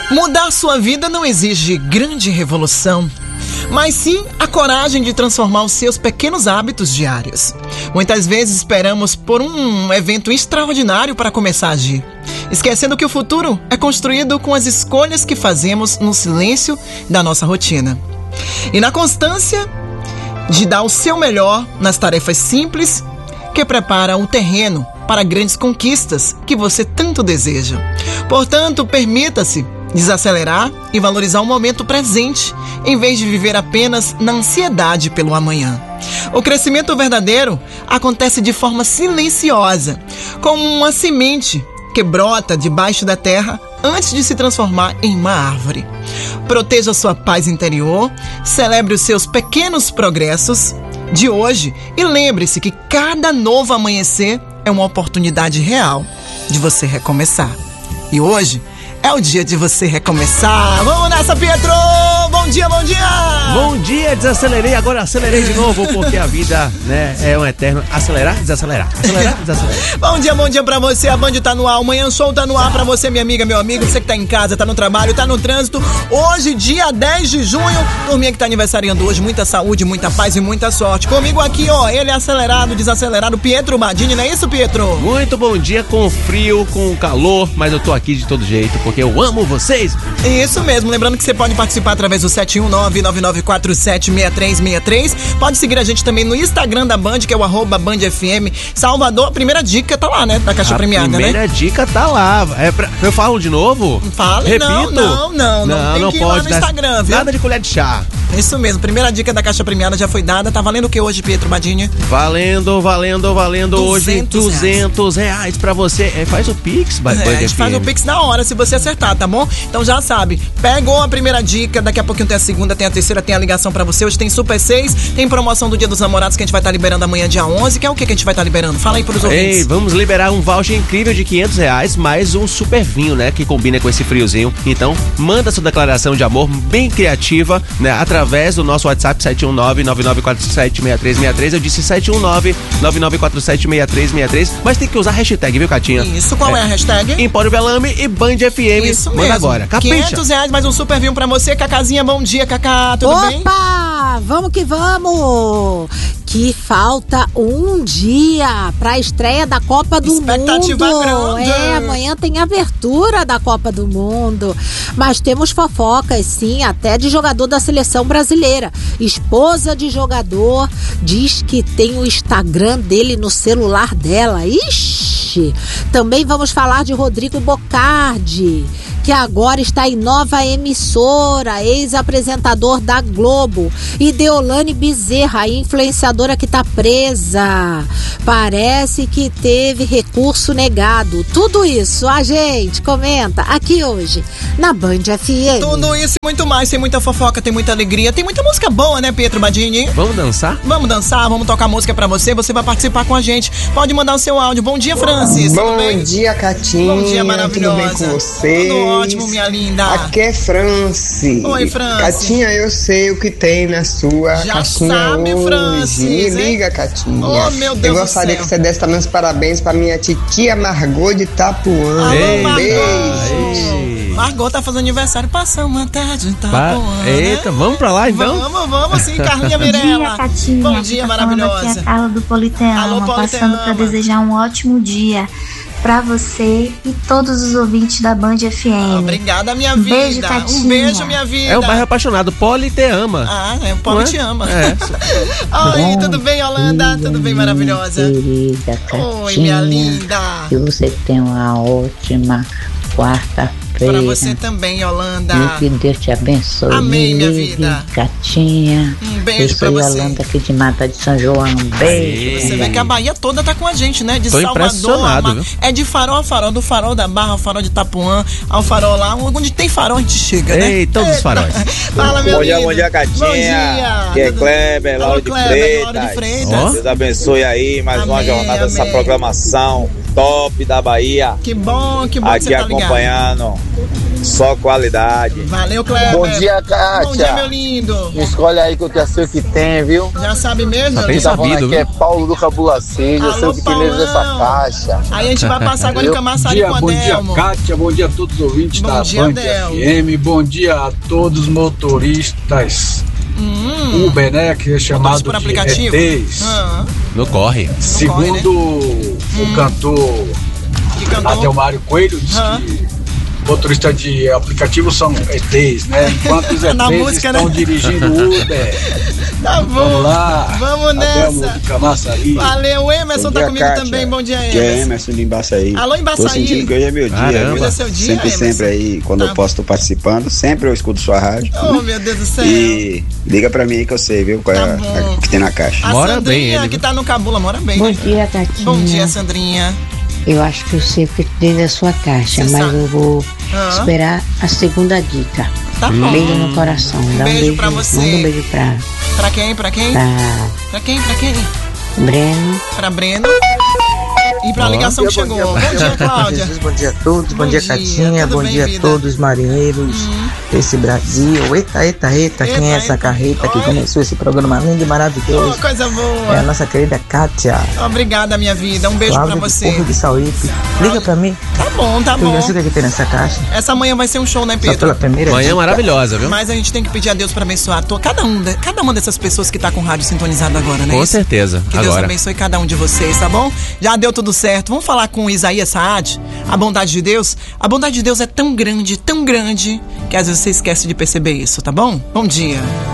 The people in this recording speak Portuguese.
Mudar sua vida não exige grande revolução, mas sim a coragem de transformar os seus pequenos hábitos diários. Muitas vezes esperamos por um evento extraordinário para começar a agir, esquecendo que o futuro é construído com as escolhas que fazemos no silêncio da nossa rotina. E na constância de dar o seu melhor nas tarefas simples que preparam o terreno para grandes conquistas que você tanto deseja. Portanto, permita-se desacelerar e valorizar o momento presente, em vez de viver apenas na ansiedade pelo amanhã. O crescimento verdadeiro acontece de forma silenciosa, como uma semente que brota debaixo da terra antes de se transformar em uma árvore. Proteja sua paz interior, celebre os seus pequenos progressos de hoje e lembre-se que cada novo amanhecer é uma oportunidade real de você recomeçar. E hoje é o dia de você recomeçar. Vamos nessa, Pietro! Bom dia, bom dia! Bom dia, desacelerei, agora acelerei de novo, porque a vida, né, é um eterno acelerar, desacelerar, acelerar, desacelerar. Bom dia pra você, a Band tá no ar, o Manhã Show tá no ar pra você, minha amiga, meu amigo, você que tá em casa, tá no trabalho, tá no trânsito. Hoje, dia 10 de junho, turminha que tá aniversariando hoje, muita saúde, muita paz e muita sorte. Comigo aqui, ó, ele é acelerado, desacelerado, Pietro Badini, não é isso, Pietro? Muito bom dia, com frio, com calor, mas eu tô aqui de todo jeito, porque eu amo vocês. Isso mesmo, lembrando que você pode participar através do 719-9947-6363. Pode seguir a gente também no Instagram da Band, que é o @BandFM Salvador. A primeira dica tá lá, né? Da Caixa Premiada, né? A primeira dica tá lá. Eu falo de novo? Fala. Repito? Não tem que ir lá no Instagram, viu? Nada de colher de chá. Isso mesmo, primeira dica da Caixa Premiada já foi dada. Tá valendo o que hoje, Pietro Badini? Valendo hoje R$200 pra você. Faz o Pix, a gente faz o Pix na hora, se você acertar, tá bom? Então já sabe, pegou a primeira dica, daqui a pouquinho tem a segunda, tem a terceira, tem a ligação pra você. Hoje tem Super 6, tem promoção do Dia dos Namorados que a gente vai estar liberando amanhã, dia 11. Que é o que a gente vai estar liberando? Fala aí pros ouvintes. Vamos liberar um voucher incrível de R$500, mais um super vinho, né? Que combina com esse friozinho. Então, manda sua declaração de amor bem criativa, né? Através do nosso WhatsApp 719-9947-6363. Eu disse 719-9947-6363, mas tem que usar a hashtag, viu, Catinha? Isso, qual é a hashtag? Empório Velame e Band FM. Isso mesmo. Manda agora. Capricha. R$500 mais um super vinho pra você. Cacazinha, bom dia, Cacá, tudo bem? Opa, vamos que vamos! Que falta um dia pra estreia da Copa do Expectativa Mundo. Grande. Amanhã tem abertura da Copa do Mundo. Mas temos fofocas, sim, até de jogador da seleção brasileira. Esposa de jogador diz que tem o Instagram dele no celular dela. Ixi! Também vamos falar de Rodrigo Bocardi, que agora está em nova emissora, ex-apresentador da Globo. E Deolane Bezerra, a influenciadora que está presa. Parece que teve recurso negado. Tudo isso a gente comenta aqui hoje na Band FM. Tudo isso e muito mais, tem muita fofoca, tem muita alegria, tem muita música boa, né, Pietro Badini? Vamos dançar? Vamos dançar, vamos tocar música pra você vai participar com a gente. Pode mandar o seu áudio. Bom dia, Francis. Bom dia, Catinha. Bom dia, maravilhosa. Tudo bem com você? Tudo ótimo, minha linda. Aqui é Franci. Oi, Franci. Catinha, eu sei o que tem na sua já caixinha sabe, hoje. Francis, Me liga, Catinha. Oh, meu Deus, eu gostaria que você desse também os parabéns pra minha titia Margot de Itapuã. Beijo. Margot tá fazendo aniversário, passando uma tarde em Itapuã. Eita, né? vamos pra lá então? Vamos sim, Carlinha Mirella. Bom dia, Catinha. Bom dia, maravilhosa. Aqui é a Carla do Politeama. Alô, Politeama. Passando pra desejar um ótimo dia pra você e todos os ouvintes da Band FM. Obrigada, minha vida. Beijo, Catinha. Um beijo, minha vida. É o bairro apaixonado, Poli te ama. O Poli te ama. É. Oi, tudo bem, Yolanda? Tudo bem, maravilhosa? Querida Catinha, oi, minha linda. Que você tenha uma ótima quarta-feira. Pra você também, Yolanda. E que Deus te abençoe. Amém, minha vida. Catinha. Um beijo pra você. Eu sou Yolanda aqui de Mata de São João. Beijo. Você vê que a Bahia toda tá com a gente, né? De Tô Salvador. impressionado, viu? É de farol a farol, do farol da Barra ao farol de Itapuã, ao farol lá. Onde tem farol a gente chega, né? Ei, todos os faróis. Fala, meu amigo. Bom dia, Catinha. Bom dia. Aqui é Kleber, Lauro de Freitas. Deus abençoe aí mais uma jornada dessa programação top da Bahia. Que bom aqui que você tá acompanhando Só qualidade. Valeu, Kleber. Bom dia, Kátia. Bom dia, meu lindo. Escolhe aí que eu já sei o que tem, viu? Já sabe mesmo? Tá bem sabido, aqui é Paulo do Cabulacilho, eu sei o que tem mesmo dessa caixa. Aí a gente vai passar agora em Camaçari com a Bom Delmo. dia, Kátia. Bom dia a todos os ouvintes Bom da dia, Band Delmo. FM. Bom dia a todos os motoristas Uber, né? Que é chamado por de aplicativo? ETs. No corre. Segundo o cantor Que cantou? Adelmário Coelho, diz que motorista de aplicativo são ETs, né? Enquanto os Na ETs música, estão né? dirigindo Uber. Tá bom. Vamos lá. Vamos Adelmo nessa. de Camaçari. Valeu, o Emerson tá comigo também. Bom dia, Que é Emerson. Emerson de Embaçaí. Alô, Embaçaí. Tô sentindo que hoje é meu dia, Caramba. viu? Hoje é seu dia, Sempre, Emerson. sempre aí, quando eu posso, tô participando. Sempre eu escuto sua rádio. Oh, meu Deus do céu. E liga pra mim aí que eu sei, viu? Qual é Tá bom. a que tem na caixa. A Mora Sandrinha, bem ele, que viu? tá no Cabula, mora bem. Bom dia, Tatinha. Bom dia, Sandrinha. Eu acho que eu sei o que tem na sua caixa, Você mas sabe. eu vou Ah. esperar a segunda dica. Tá bom. Beijo no coração. Dá Beijo um beijo pra você. Manda um beijo pra Pra quem? Pra quem? Pra quem? Pra quem? Breno. Pra Breno. E pra ligação que chegou. Bom dia, Cláudia. Bom dia a todos, bom dia, Catinha, tudo bom bem, dia vida? a todos os marinheiros desse Brasil. Eita, quem é essa carreta que começou esse programa lindo e maravilhoso? Oh, coisa É a boa. nossa querida Kátia. Obrigada, minha vida. Um beijo Cláudia pra de você. Porto de Sauípe. Liga pra mim, Tá bom, tá que eu bom. já sei o que tem nessa caixa. Essa manhã vai ser um show, né, Só Pedro? pela primeira Manhã dica. maravilhosa, viu? Mas a gente tem que pedir a Deus pra abençoar cada uma dessas pessoas que tá com o rádio sintonizado agora, né? Com Isso? certeza. Que Deus Agora. abençoe cada um de vocês, tá bom? Já deu tudo certo. Vamos falar com o Isaías Saad, a bondade de Deus. A bondade de Deus é tão grande, que às vezes você esquece de perceber isso, tá bom? Bom dia.